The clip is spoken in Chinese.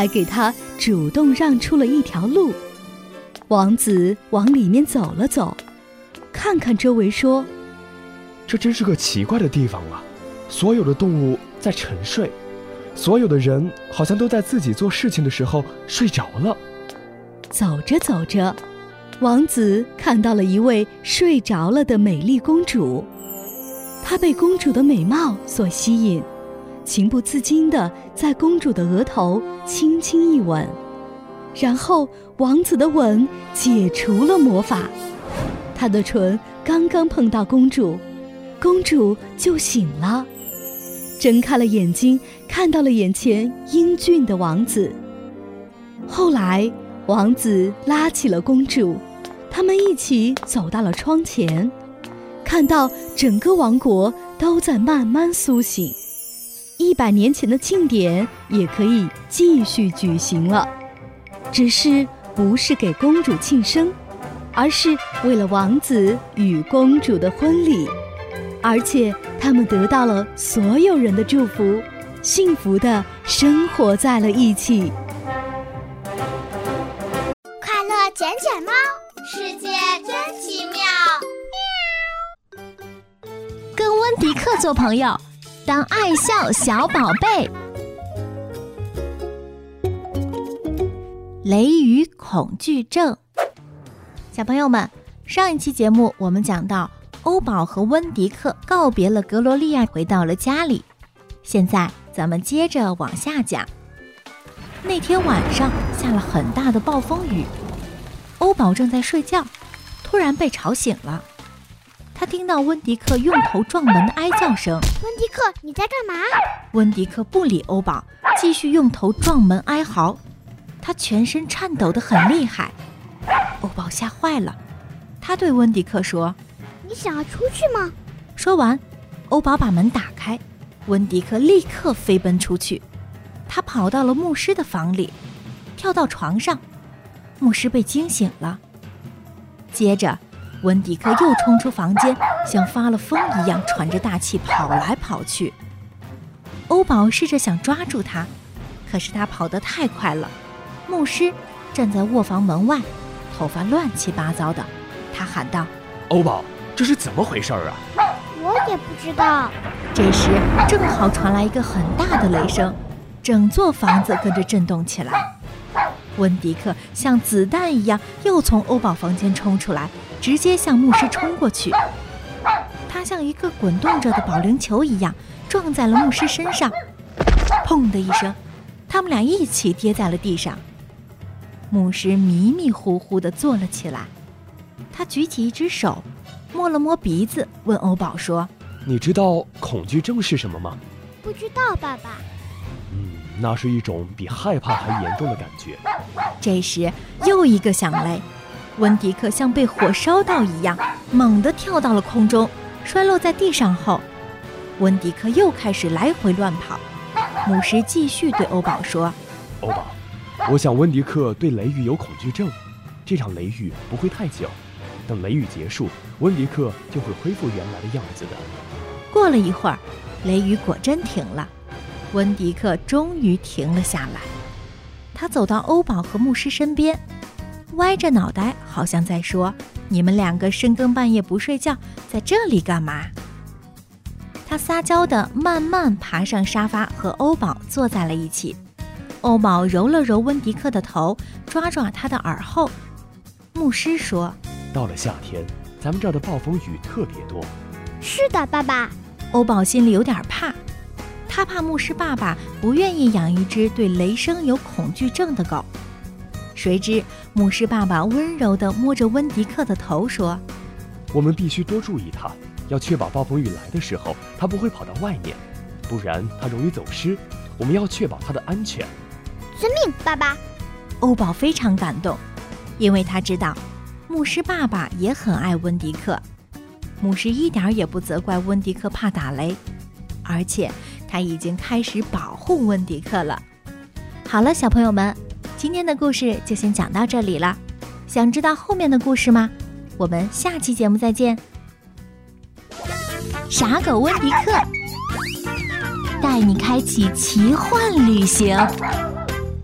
还给他主动让出了一条路。王子往里面走了走，看看周围说： 这真是个奇怪的地方啊，所有的动物在沉睡，所有的人好像都在自己做事情的时候睡着了。 走着走着，王子看到了一位睡着了的美丽公主，他被公主的美貌所吸引，情不自禁地在公主的额头轻轻一吻，然后王子的吻解除了魔法，他的唇刚刚碰到公主，公主就醒了，睁开了眼睛，看到了眼前英俊的王子。后来王子拉起了公主，他们一起走到了窗前，看到整个王国都在慢慢苏醒，100年前的庆典也可以继续举行了，只是不是给公主庆生，而是为了王子与公主的婚礼，而且他们得到了所有人的祝福，幸福地生活在了一起。 快乐捡捡猫，世界真奇妙。 跟温迪克做朋友，当爱笑小宝贝。雷雨恐惧症。小朋友们，上一期节目我们讲到欧宝和温迪克告别了格罗利亚，回到了家里。现在咱们接着往下讲。那天晚上下了很大的暴风雨，欧宝正在睡觉，突然被吵醒了。他听到温迪克用头撞门的哀叫声。 温迪克，你在干嘛？ 温迪克不理欧宝，继续用头撞门哀嚎，他全身颤抖得很厉害。欧宝吓坏了，他对温迪克说： 你想要出去吗？ 说完，欧宝把门打开，温迪克立刻飞奔出去。他跑到了牧师的房里，跳到床上，牧师被惊醒了。接着温迪克又冲出房间，像发了疯一样喘着大气跑来跑去。欧宝试着想抓住他，可是他跑得太快了。牧师站在卧房门外，头发乱七八糟的，他喊道： 欧宝，这是怎么回事啊？ 我也不知道。 这时正好传来一个很大的雷声，整座房子跟着震动起来。温迪克像子弹一样又从欧宝房间冲出来，直接向牧师冲过去。他像一个滚动着的保龄球一样撞在了牧师身上，砰的一声，他们俩一起跌在了地上。牧师迷迷糊糊地坐了起来，他举起一只手，摸了摸鼻子，问欧宝说： 你知道恐惧症是什么吗？ 不知道，爸爸。 那是一种比害怕还严重的感觉。 这时又一个响雷，温迪克像被火烧到一样猛地跳到了空中，摔落在地上后，温迪克又开始来回乱跑。牧师继续对欧宝说： 欧宝，我想温迪克对雷雨有恐惧症，这场雷雨不会太久，等雷雨结束，温迪克就会恢复原来的样子的。 过了一会儿，雷雨果真停了，温迪克终于停了下来。他走到欧宝和牧师身边，歪着脑袋，好像在说：你们两个深更半夜不睡觉，在这里干嘛？他撒娇地慢慢爬上沙发，和欧宝坐在了一起。欧宝揉了揉温迪克的头，抓抓他的耳后。牧师说： 到了夏天，咱们这儿的暴风雨特别多。 是的，爸爸。 欧宝心里有点怕，他怕牧师爸爸不愿意养一只对雷声有恐惧症的狗。谁知牧师爸爸温柔地摸着温迪克的头说： 我们必须多注意他，要确保暴风雨来的时候他不会跑到外面，不然他容易走失，我们要确保他的安全。 遵命，爸爸。 欧宝非常感动，因为他知道牧师爸爸也很爱温迪克。牧师一点也不责怪温迪克怕打雷，而且他已经开始保护温迪克了。好了，小朋友们，今天的故事就先讲到这里了。想知道后面的故事吗？我们下期节目再见。傻狗温迪克带你开启奇幻旅行。